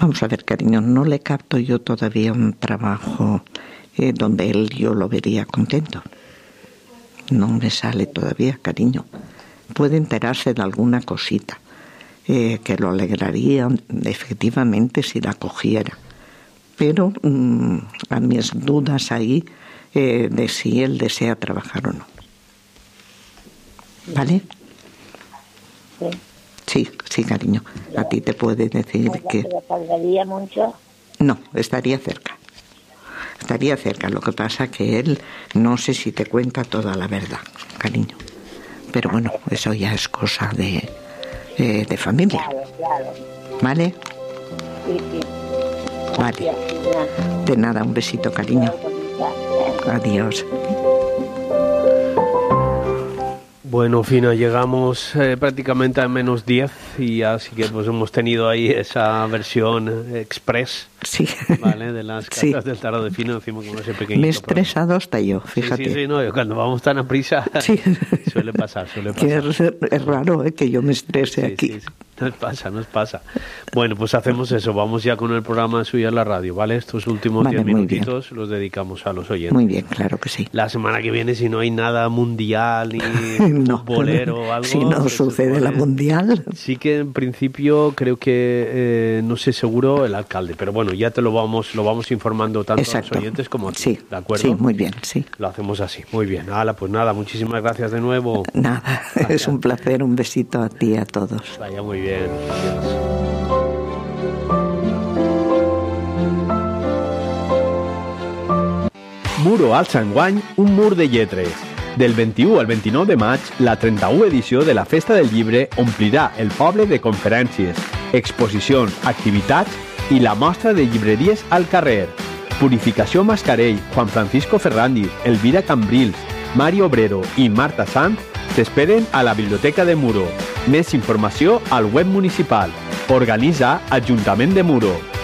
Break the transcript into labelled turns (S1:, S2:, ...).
S1: Vamos a ver, cariño, no le capto yo todavía un trabajo donde yo lo vería contento. No me sale todavía, cariño. Puede enterarse de alguna cosita que lo alegraría efectivamente si la cogiera. Pero a mis dudas ahí de si él desea trabajar o no. ¿Vale? Sí, cariño. A ti te puede decir que...
S2: ¿Pero tardaría mucho?
S1: No, estaría cerca. Estaría cerca. Lo que pasa que él no sé si te cuenta toda la verdad, cariño. Pero bueno, eso ya es cosa de familia.
S2: Claro.
S1: ¿Vale?
S2: Sí.
S1: Vale. De nada, un besito, cariño. Adiós.
S3: Bueno, Fina, llegamos prácticamente a menos 10 y así que pues hemos tenido ahí esa versión express,
S1: sí,
S3: ¿vale? De las cartas del tarot de Fina, decimos con ese pequeñito.
S1: Me he estresado hasta yo, fíjate.
S3: Sí, no, cuando vamos tan a prisa suele pasar.
S1: Que es raro que yo me estrese aquí.
S3: Sí. Nos pasa. Bueno, pues hacemos eso, vamos ya con el programa suyo en la radio, ¿vale? Estos últimos 10 minutitos los dedicamos a los oyentes.
S1: Muy bien, claro que sí.
S3: La semana que viene, si no hay nada mundial ni futbolero o algo...
S1: Si no pues sucede la mundial...
S3: Sí que en principio creo que, no sé seguro el alcalde, pero bueno, ya lo vamos informando tanto a los oyentes como a ti,
S1: sí,
S3: ¿de acuerdo?
S1: Sí, muy bien, sí.
S3: Lo hacemos así, muy bien. Pues nada, muchísimas gracias de nuevo.
S1: Nada, es un placer, un besito a ti y a todos.
S3: Vaya muy bien. Adiós.
S4: Muro al Xanguany, un mur de lletres. Del 21 al 29 de maig, la 31 edició de la Festa del Llibre omplirà el poble de conferències, exposicions, activitats i la mostra de llibreries al carrer. Purificació Mascarell, Juan Francisco Ferrandi, Elvira Cambrils, Mario Obrero i Marta Sanz t'esperen a la Biblioteca de Muro. Més informació al web municipal. Organitza Ajuntament de Muro.